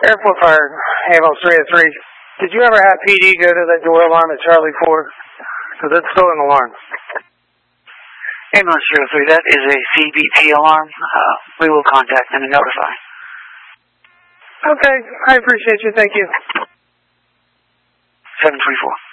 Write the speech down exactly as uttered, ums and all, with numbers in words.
Airport Fire, ambulance three oh three. Did you ever have P D go to that door alarm at Charlie four? Because it's still an alarm. Ambulance three oh three, that is a C B T alarm. Uh, we will contact them and notify. Okay, I appreciate you. Thank you. seven three four.